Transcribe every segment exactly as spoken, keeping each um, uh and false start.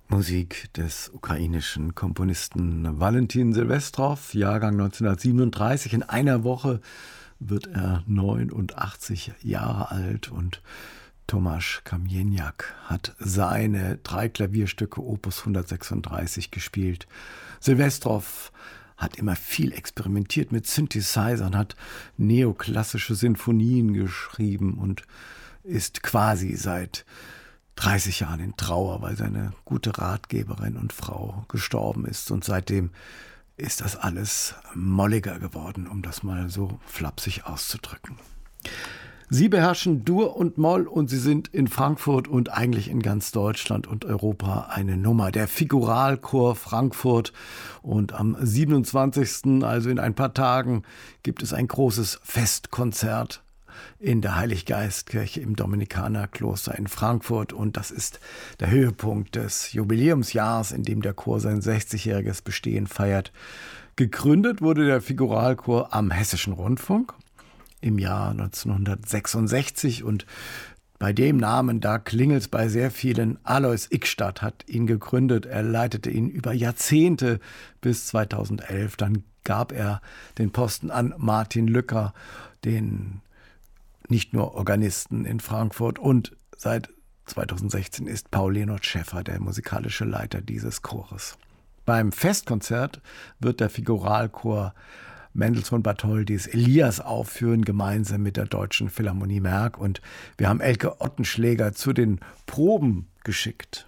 Musik des ukrainischen Komponisten Valentin Silvestrov, Jahrgang neunzehnhundertsiebenunddreißig. In einer Woche wird er neunundachtzig Jahre alt und Tomasz Kamieniak hat seine drei Klavierstücke Opus hundertsechsunddreißig gespielt. Silvestrov hat immer viel experimentiert mit Synthesizern, hat neoklassische Sinfonien geschrieben und ist quasi seit dreißig Jahren in Trauer, weil seine gute Ratgeberin und Frau gestorben ist. Und seitdem ist das alles molliger geworden, um das mal so flapsig auszudrücken. Sie beherrschen Dur und Moll und sie sind in Frankfurt und eigentlich in ganz Deutschland und Europa eine Nummer. Der Figuralchor Frankfurt. Und am siebenundzwanzigsten, also in ein paar Tagen, gibt es ein großes Festkonzert in der Heiliggeistkirche im Dominikanerkloster in Frankfurt. Und das ist der Höhepunkt des Jubiläumsjahrs, in dem der Chor sein sechzigjähriges Bestehen feiert. Gegründet wurde der Figuralchor am Hessischen Rundfunk im Jahr neunzehnhundertsechsundsechzig und bei dem Namen, da klingelt's bei sehr vielen. Alois Ickstadt hat ihn gegründet. Er leitete ihn über Jahrzehnte bis zweitausendelf. Dann gab er den Posten an Martin Lücker, den nicht nur Organisten in Frankfurt, und seit zweitausendsechzehn ist Paul Leonhard Schäffer der musikalische Leiter dieses Chores. Beim Festkonzert wird der Figuralchor Mendelssohn Bartholdys Elias aufführen, gemeinsam mit der Deutschen Philharmonie Merck. Und wir haben Elke Ottenschläger zu den Proben geschickt.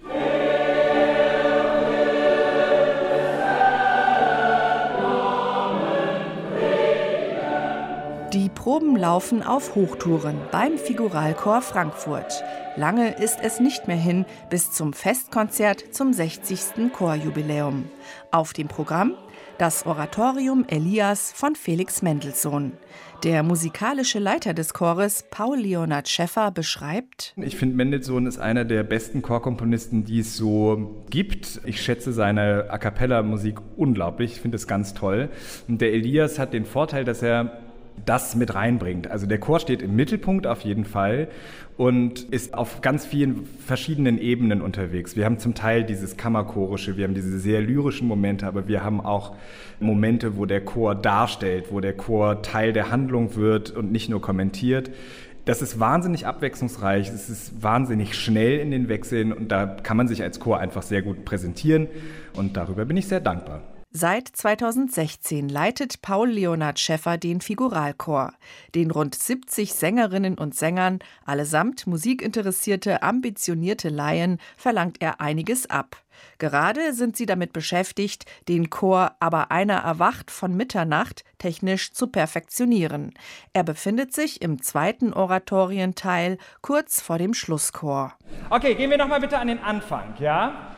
Die Proben laufen auf Hochtouren beim Figuralchor Frankfurt. Lange ist es nicht mehr hin bis zum Festkonzert zum sechzigsten Chorjubiläum. Auf dem Programm das Oratorium Elias von Felix Mendelssohn. Der musikalische Leiter des Chores, Paul Leonhard Schäffer, beschreibt: Ich finde, Mendelssohn ist einer der besten Chorkomponisten, die es so gibt. Ich schätze seine A-cappella-Musik unglaublich, ich finde es ganz toll. Und der Elias hat den Vorteil, dass er das mit reinbringt. Also der Chor steht im Mittelpunkt auf jeden Fall und ist auf ganz vielen verschiedenen Ebenen unterwegs. Wir haben zum Teil dieses Kammerchorische, wir haben diese sehr lyrischen Momente, aber wir haben auch Momente, wo der Chor darstellt, wo der Chor Teil der Handlung wird und nicht nur kommentiert. Das ist wahnsinnig abwechslungsreich, es ist wahnsinnig schnell in den Wechseln und da kann man sich als Chor einfach sehr gut präsentieren und darüber bin ich sehr dankbar. Seit zweitausendsechzehn leitet Paul Leonhard Schäffer den Figuralchor. Den rund siebzig Sängerinnen und Sängern, allesamt musikinteressierte, ambitionierte Laien, verlangt er einiges ab. Gerade sind sie damit beschäftigt, den Chor Aber einer erwacht von Mitternacht technisch zu perfektionieren. Er befindet sich im zweiten Oratorienteil, kurz vor dem Schlusschor. Okay, gehen wir noch mal bitte an den Anfang, ja?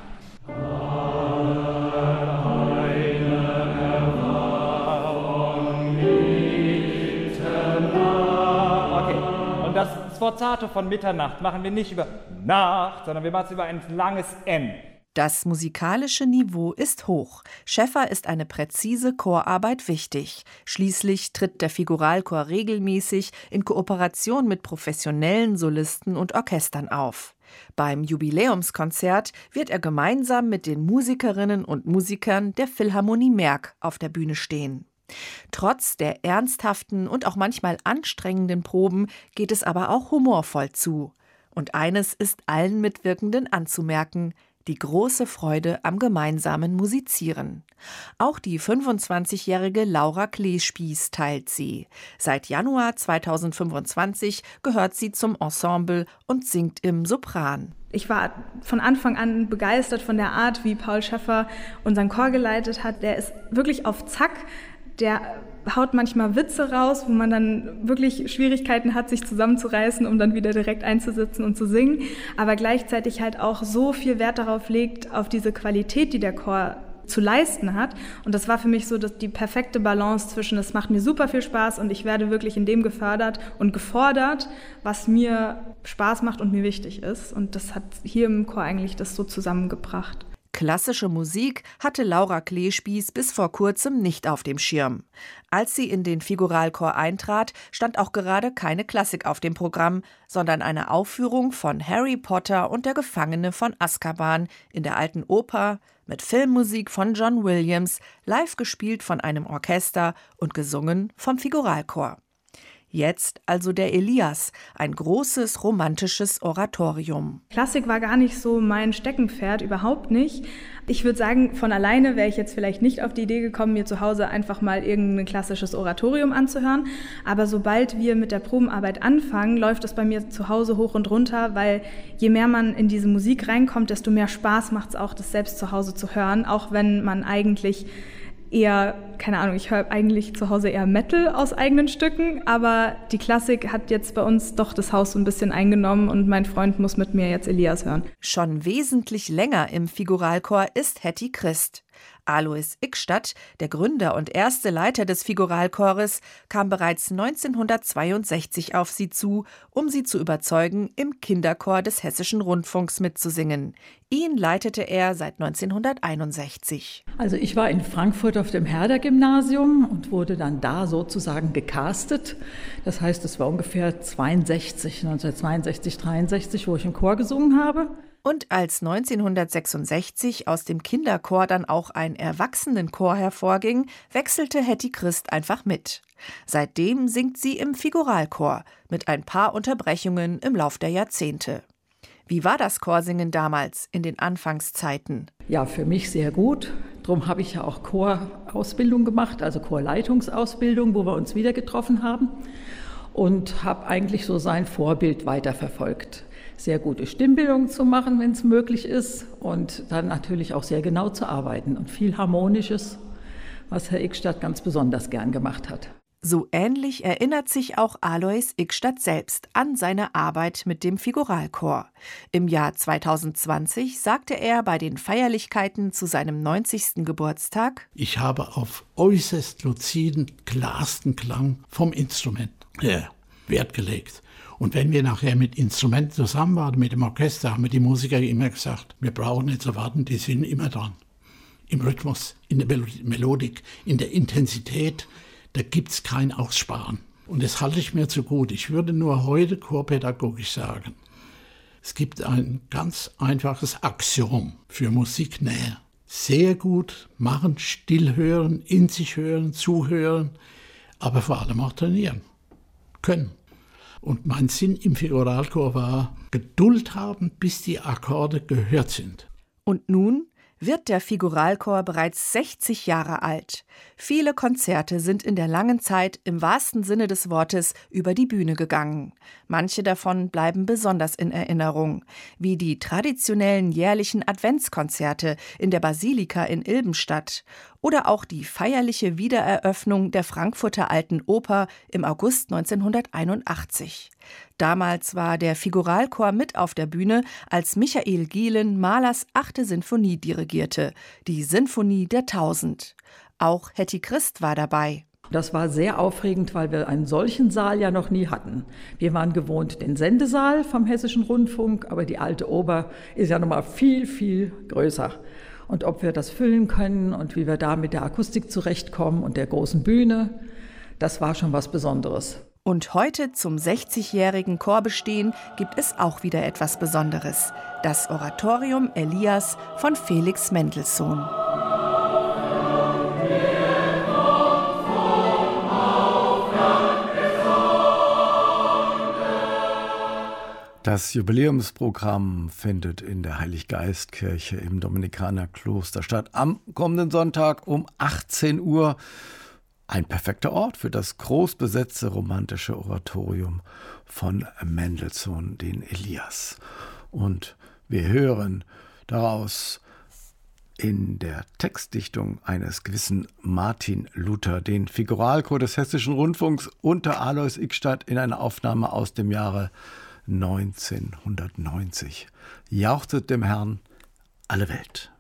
Das Sforzato von Mitternacht machen wir nicht über Nacht, sondern wir machen es über ein langes N. Das musikalische Niveau ist hoch. Schäffer ist eine präzise Chorarbeit wichtig. Schließlich tritt der Figuralchor regelmäßig in Kooperation mit professionellen Solisten und Orchestern auf. Beim Jubiläumskonzert wird er gemeinsam mit den Musikerinnen und Musikern der Philharmonie Merck auf der Bühne stehen. Trotz der ernsthaften und auch manchmal anstrengenden Proben geht es aber auch humorvoll zu. Und eines ist allen Mitwirkenden anzumerken: die große Freude am gemeinsamen Musizieren. Auch die fünfundzwanzigjährige Laura Kleespieß teilt sie. Seit Januar zweitausendfünfundzwanzig gehört sie zum Ensemble und singt im Sopran. Ich war von Anfang an begeistert von der Art, wie Paul Schäffer unseren Chor geleitet hat. Der ist wirklich auf Zack. Der haut manchmal Witze raus, wo man dann wirklich Schwierigkeiten hat, sich zusammenzureißen, um dann wieder direkt einzusitzen und zu singen. Aber gleichzeitig halt auch so viel Wert darauf legt, auf diese Qualität, die der Chor zu leisten hat. Und das war für mich so dass die perfekte Balance zwischen, es macht mir super viel Spaß und ich werde wirklich in dem gefördert und gefordert, was mir Spaß macht und mir wichtig ist. Und das hat hier im Chor eigentlich das so zusammengebracht. Klassische Musik hatte Laura Kleespieß bis vor kurzem nicht auf dem Schirm. Als sie in den Figuralchor eintrat, stand auch gerade keine Klassik auf dem Programm, sondern eine Aufführung von Harry Potter und der Gefangene von Azkaban in der Alten Oper mit Filmmusik von John Williams, live gespielt von einem Orchester und gesungen vom Figuralchor. Jetzt also der Elias, ein großes romantisches Oratorium. Klassik war gar nicht so mein Steckenpferd, überhaupt nicht. Ich würde sagen, von alleine wäre ich jetzt vielleicht nicht auf die Idee gekommen, mir zu Hause einfach mal irgendein klassisches Oratorium anzuhören. Aber sobald wir mit der Probenarbeit anfangen, läuft es bei mir zu Hause hoch und runter, weil je mehr man in diese Musik reinkommt, desto mehr Spaß macht es auch, das selbst zu Hause zu hören, auch wenn man eigentlich eher, keine Ahnung, ich höre eigentlich zu Hause eher Metal aus eigenen Stücken, aber die Klassik hat jetzt bei uns doch das Haus so ein bisschen eingenommen und mein Freund muss mit mir jetzt Elias hören. Schon wesentlich länger im Figuralchor ist Hetty Christ. Alois Ickstadt, der Gründer und erste Leiter des Figuralchores, kam bereits neunzehnhundertzweiundsechzig auf sie zu, um sie zu überzeugen, im Kinderchor des Hessischen Rundfunks mitzusingen. Ihn leitete er seit neunzehnhunderteinundsechzig. Also ich war in Frankfurt auf dem Herder-Gymnasium und wurde dann da sozusagen gecastet. Das heißt, es war ungefähr zweiundsechzig, neunzehnhundertzweiundsechzig, dreiundsechzig, wo ich im Chor gesungen habe. Und als neunzehnhundertsechsundsechzig aus dem Kinderchor dann auch ein Erwachsenenchor hervorging, wechselte Hetty Christ einfach mit. Seitdem singt sie im Figuralchor, mit ein paar Unterbrechungen im Lauf der Jahrzehnte. Wie war das Chorsingen damals, in den Anfangszeiten? Ja, für mich sehr gut. Darum habe ich ja auch Chorausbildung gemacht, also Chorleitungsausbildung, wo wir uns wieder getroffen haben. Und habe eigentlich so sein Vorbild weiterverfolgt. Sehr gute Stimmbildung zu machen, wenn es möglich ist, und dann natürlich auch sehr genau zu arbeiten und viel Harmonisches, was Herr Ickstadt ganz besonders gern gemacht hat. So ähnlich erinnert sich auch Alois Ickstadt selbst an seine Arbeit mit dem Figuralchor. Im Jahr zweitausendzwanzig sagte er bei den Feierlichkeiten zu seinem neunzigsten Geburtstag: Ich habe auf äußerst luziden, klarsten Klang vom Instrument her Wert gelegt. Und wenn wir nachher mit Instrumenten zusammen waren, mit dem Orchester, haben wir die Musiker immer gesagt, wir brauchen nicht zu warten, die sind immer dran. Im Rhythmus, in der Melodik, in der Intensität, da gibt es kein Aussparen. Und das halte ich mir zu gut. Ich würde nur heute chorpädagogisch sagen, es gibt ein ganz einfaches Axiom für Musiknähe. Sehr gut machen, still hören, in sich hören, zuhören, aber vor allem auch trainieren können. Und mein Sinn im Figuralchor war, Geduld haben, bis die Akkorde gehört sind. Und nun wird der Figuralchor bereits sechzig Jahre alt. Viele Konzerte sind in der langen Zeit im wahrsten Sinne des Wortes über die Bühne gegangen. Manche davon bleiben besonders in Erinnerung, wie die traditionellen jährlichen Adventskonzerte in der Basilika in Ilbenstadt oder auch die feierliche Wiedereröffnung der Frankfurter Alten Oper im August neunzehnhunderteinundachtzig. Damals war der Figuralchor mit auf der Bühne, als Michael Gielen Mahlers achte Sinfonie dirigierte, die Sinfonie der Tausend. Auch Hetty Christ war dabei. Das war sehr aufregend, weil wir einen solchen Saal ja noch nie hatten. Wir waren gewohnt den Sendesaal vom Hessischen Rundfunk, aber die Alte Oper ist ja noch mal viel, viel größer. Und ob wir das füllen können und wie wir da mit der Akustik zurechtkommen und der großen Bühne, das war schon was Besonderes. Und heute zum sechzigjährigen Chorbestehen gibt es auch wieder etwas Besonderes. Das Oratorium Elias von Felix Mendelssohn. Das Jubiläumsprogramm findet in der Heiliggeistkirche im Dominikanerkloster statt. Am kommenden Sonntag um achtzehn Uhr. Ein perfekter Ort für das großbesetzte romantische Oratorium von Mendelssohn, den Elias. Und wir hören daraus in der Textdichtung eines gewissen Martin Luther den Figuralchor des Hessischen Rundfunks unter Alois Ickstadt in einer Aufnahme aus dem Jahre neunzehnhundertneunzig. Jauchzet dem Herrn alle Welt.